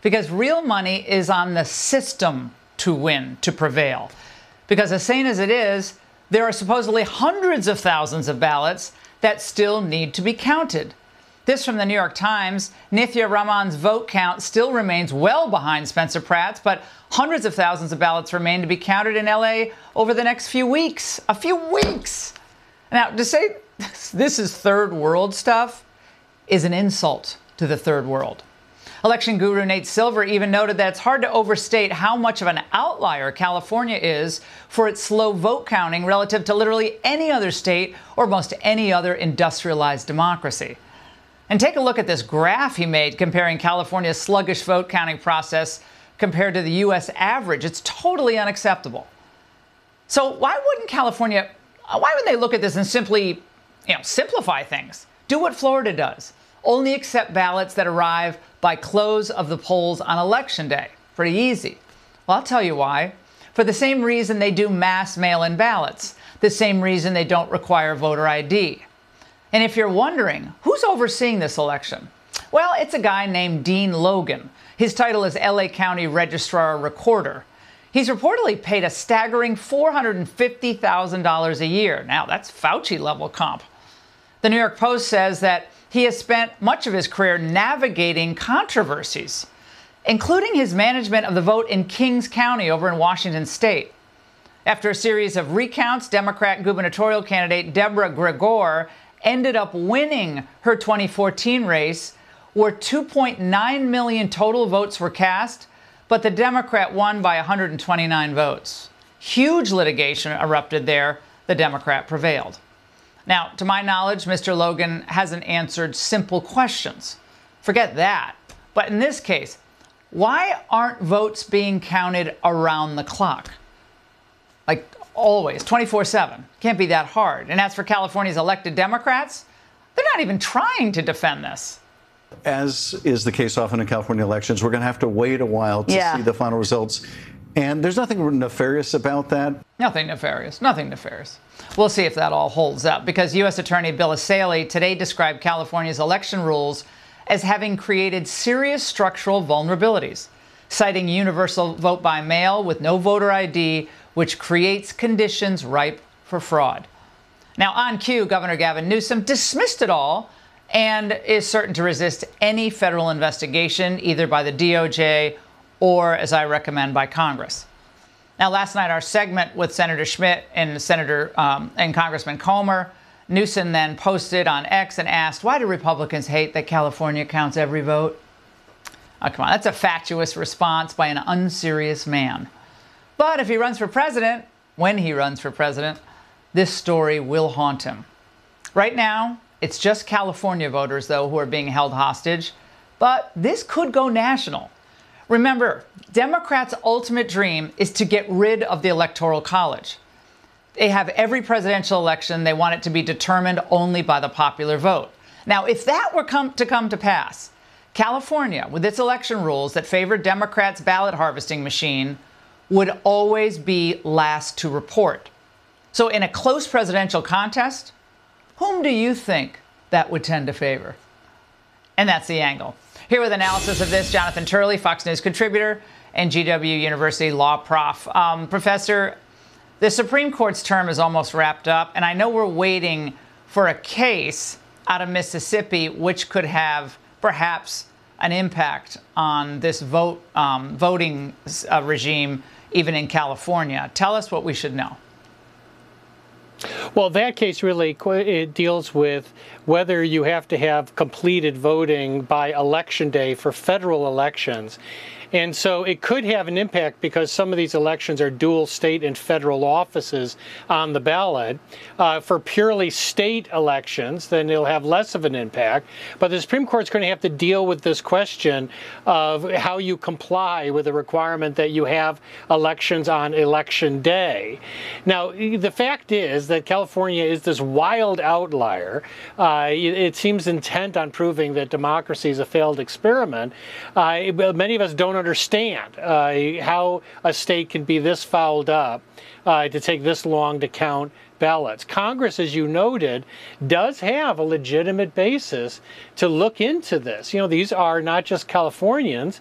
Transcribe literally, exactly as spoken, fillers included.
because real money is on the system to win, to prevail. Because as sane as it is, there are supposedly hundreds of thousands of ballots that still need to be counted. This from the New York Times. Nithya Raman's vote count still remains well behind Spencer Pratt's, but hundreds of thousands of ballots remain to be counted in L A over the next few weeks. A few weeks! Now, to say this is third world stuff is an insult to the third world. Election guru Nate Silver even noted that it's hard to overstate how much of an outlier California is for its slow vote counting relative to literally any other state or most any other industrialized democracy. And take a look at this graph he made comparing California's sluggish vote counting process compared to the U S average. It's totally unacceptable. So why wouldn't California, why would they look at this and simply, you know, simplify things? Do what Florida does. Only accept ballots that arrive by close of the polls on Election Day. Pretty easy. Well, I'll tell you why. For the same reason they do mass mail-in ballots. The same reason they don't require voter I D. And if you're wondering, who's overseeing this election? Well, it's a guy named Dean Logan. His title is L A County Registrar Recorder. He's reportedly paid a staggering four hundred fifty thousand dollars a year. Now, that's Fauci-level comp. The New York Post says that he has spent much of his career navigating controversies, including his management of the vote in Kings County over in Washington state. After a series of recounts, Democrat gubernatorial candidate Deborah Gregor ended up winning her twenty fourteen race, where two point nine million total votes were cast, but the Democrat won by one hundred twenty-nine votes. Huge litigation erupted there. The Democrat prevailed. Now, to my knowledge, Mister Logan hasn't answered simple questions. Forget that. But in this case, why aren't votes being counted around the clock? Like always, twenty-four seven. Can't be that hard. And as for California's elected Democrats, they're not even trying to defend this. As is the case often in California elections, we're going to have to wait a while to yeah. see the final results. And there's nothing nefarious about that. Nothing nefarious. Nothing nefarious. We'll see if that all holds up, because U S Attorney Bill Essayli today described California's election rules as having created serious structural vulnerabilities, citing universal vote by mail with no voter I D, which creates conditions ripe for fraud. Now, on cue, Governor Gavin Newsom dismissed it all and is certain to resist any federal investigation, either by the D O J or, as I recommend, by Congress. Now, last night, our segment with Senator Schmidt and Senator um, and Congressman Comer, Newsom then posted on X and asked, why do Republicans hate that California counts every vote? Oh, come on, that's a fatuous response by an unserious man. But if he runs for president, when he runs for president, this story will haunt him. Right now, it's just California voters, though, who are being held hostage. But this could go national. Remember, Democrats' ultimate dream is to get rid of the Electoral College. They have every presidential election, they want it to be determined only by the popular vote. Now, if that were come to come to pass, California, with its election rules that favor Democrats' ballot harvesting machine, would always be last to report. So in a close presidential contest, whom do you think that would tend to favor? And that's The Angle. Here with analysis of this, Jonathan Turley, Fox News contributor and G W University law prof. Um, Professor, the Supreme Court's term is almost wrapped up, and I know we're waiting for a case out of Mississippi which could have perhaps an impact on this vote um, voting uh, regime, even in California. Tell us what we should know. Well, that case really it deals with whether you have to have completed voting by election day for federal elections. And so it could have an impact because some of these elections are dual state and federal offices on the ballot. Uh, for purely state elections, then it'll have less of an impact. But the Supreme Court's going to have to deal with this question of how you comply with the requirement that you have elections on election day. Now, the fact is that California is this wild outlier. Uh, it, it seems intent on proving that democracy is a failed experiment. Uh, many of us don't understand uh, how a state can be this fouled up uh, to take this long to count ballots. Congress, as you noted, does have a legitimate basis to look into this. You know, these are not just Californians.